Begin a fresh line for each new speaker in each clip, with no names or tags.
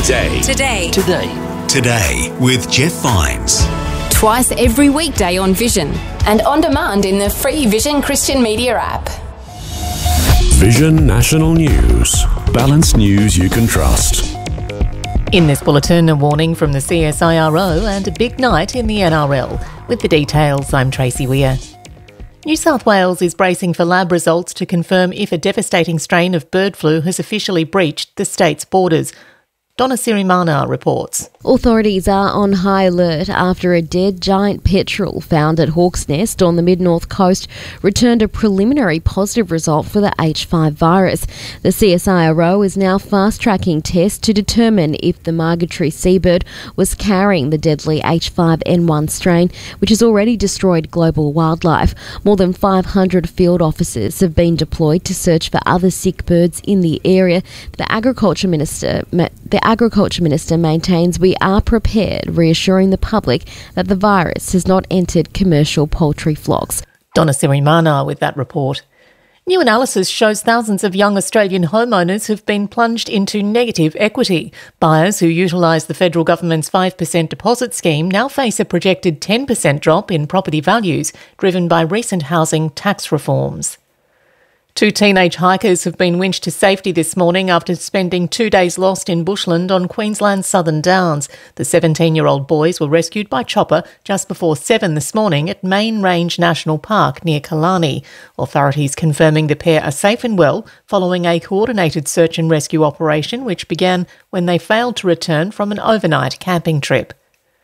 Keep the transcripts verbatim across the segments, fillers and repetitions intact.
Today.
Today.
Today. Today with Jeff Vines.
Twice every weekday on Vision and on demand in the free Vision Christian Media app.
Vision National News. Balanced news you can trust.
In this bulletin, a warning from the C S I R O and a big night in the N R L. With the details, I'm Tracy Weir. New South Wales is bracing for lab results to confirm if a devastating strain of bird flu has officially breached the state's borders. Donna Sirimana reports.
Authorities are on high alert after a dead giant petrel found at Hawk's Nest on the mid-north coast returned a preliminary positive result for the H five virus. The C S I R O is now fast-tracking tests to determine if the migratory seabird was carrying the deadly H five N one strain, which has already destroyed global wildlife. More than five hundred field officers have been deployed to search for other sick birds in the area. The Agriculture Minister, the Agriculture Minister maintains we are prepared, reassuring the public that the virus has not entered commercial poultry flocks.
Donna Sirimana with that report. New analysis shows thousands of young Australian homeowners have been plunged into negative equity. Buyers who utilise the federal government's five percent deposit scheme now face a projected ten percent drop in property values, driven by recent housing tax reforms. Two teenage hikers have been winched to safety this morning after spending two days lost in bushland on Queensland's Southern Downs. The seventeen-year-old boys were rescued by chopper just before seven this morning at Main Range National Park near Killarney. Authorities confirming the pair are safe and well following a coordinated search and rescue operation which began when they failed to return from an overnight camping trip.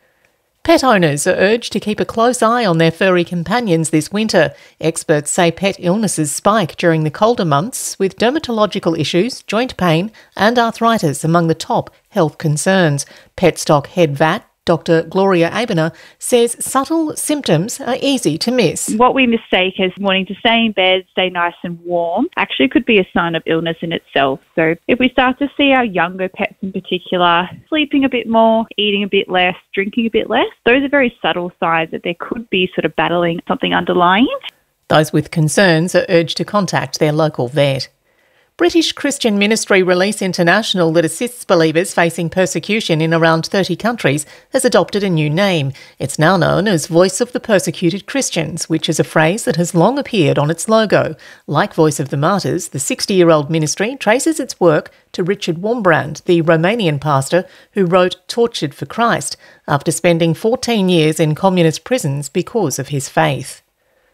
Pet owners are urged to keep a close eye on their furry companions this winter. Experts say pet illnesses spike during the colder months, with dermatological issues, joint pain and arthritis among the top health concerns. Petstock head vet Doctor Gloria Abener says subtle symptoms are easy to miss.
What we mistake as wanting to stay in bed, stay nice and warm, actually could be a sign of illness in itself. So if we start to see our younger pets in particular sleeping a bit more, eating a bit less, drinking a bit less, those are very subtle signs that there could be sort of battling something underlying.
Those with concerns are urged to contact their local vet. British Christian Ministry Release International, that assists believers facing persecution in around thirty countries, has adopted a new name. It's now known as Voice of the Persecuted Christians, which is a phrase that has long appeared on its logo. Like Voice of the Martyrs, the sixty-year-old ministry traces its work to Richard Wurmbrand, the Romanian pastor who wrote Tortured for Christ, after spending fourteen years in communist prisons because of his faith.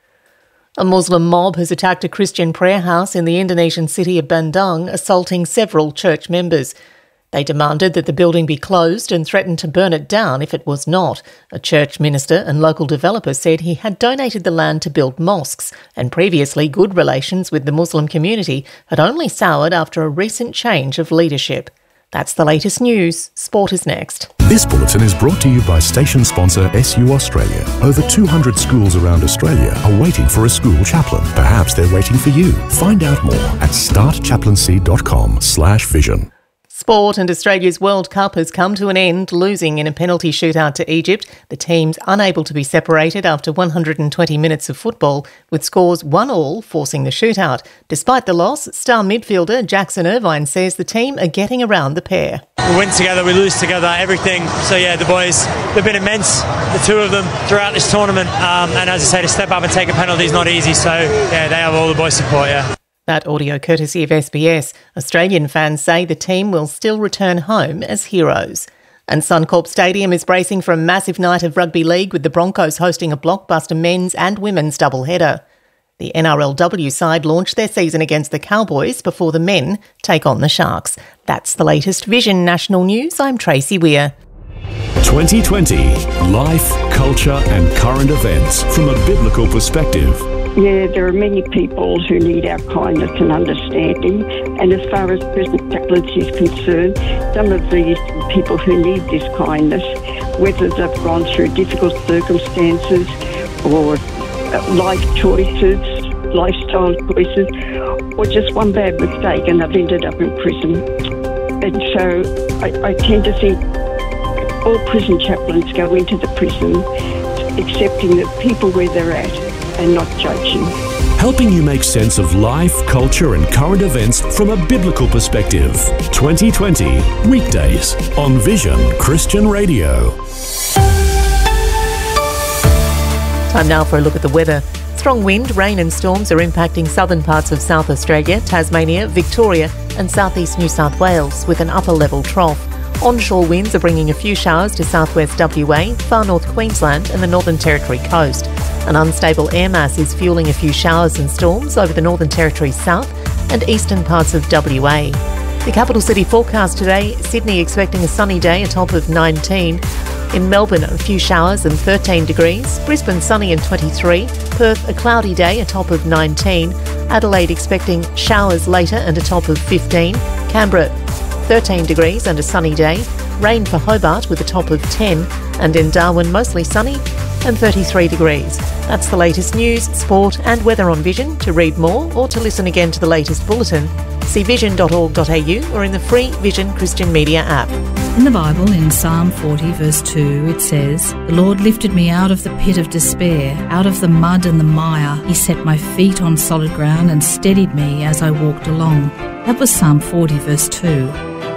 A Muslim mob has attacked a Christian prayer house in the Indonesian city of Bandung, assaulting several church members. They demanded that the building be closed and threatened to burn it down if it was not. A church minister and local developer said he had donated the land to build mosques, and previously good relations with the Muslim community had only soured after a recent change of leadership. That's the latest news. Sport is next.
This bulletin is brought to you by station sponsor S U Australia. Over two hundred schools around Australia are waiting for a school chaplain. Perhaps they're waiting for you. Find out more at start chaplaincy dot com slash vision.
Sport and Australia's World Cup has come to an end, losing in a penalty shootout to Egypt. The teams unable to be separated after one hundred twenty minutes of football, with scores one all forcing the shootout. Despite the loss, star midfielder Jackson Irvine says the team are getting around the pair.
We win together, we lose together, everything. So yeah, the boys, they've been immense, the two of them, throughout this tournament. Um, and as I say, to step up and take a penalty is not easy. So yeah, they have all the boys' support, yeah.
That audio courtesy of S B S. Australian fans say the team will still return home as heroes. And Suncorp Stadium is bracing for a massive night of rugby league, with the Broncos hosting a blockbuster men's and women's doubleheader. The N R L W side launched their season against the Cowboys before the men take on the Sharks. That's the latest Vision National News. I'm Tracy Weir.
twenty twenty. Life, culture and current events from a biblical perspective.
Yeah, there are many people who need our kindness and understanding, and as far as prison chaplaincy is concerned, some of these people who need this kindness, whether they've gone through difficult circumstances or life choices, lifestyle choices, or just one bad mistake and they've ended up in prison. And so I, I tend to think all prison chaplains go into the prison accepting the people where they're at and not judging.
Helping you make sense of life, culture and current events from a biblical perspective. twenty twenty, weekdays on Vision Christian Radio.
Time now for a look at the weather. Strong wind, rain and storms are impacting southern parts of South Australia, Tasmania, Victoria and southeast New South Wales with an upper level trough. Onshore winds are bringing a few showers to southwest W A, far north Queensland and the Northern Territory coast. An unstable air mass is fueling a few showers and storms over the Northern Territory south and eastern parts of W A. The capital city forecast today, Sydney expecting a sunny day, a top of nineteen. In Melbourne, a few showers and thirteen degrees. Brisbane, sunny and twenty-three. Perth, a cloudy day, a top of nineteen. Adelaide expecting showers later and a top of fifteen. Canberra, thirteen degrees and a sunny day. Rain for Hobart with a top of ten. And in Darwin, mostly sunny and thirty-three degrees. That's the latest news, sport and weather on Vision. To read more or to listen again to the latest bulletin, see vision dot org dot a u or in the free Vision Christian Media app.
In the Bible, in Psalm forty verse two, it says, "The Lord lifted me out of the pit of despair, out of the mud and the mire. He set my feet on solid ground and steadied me as I walked along." That was Psalm forty verse two.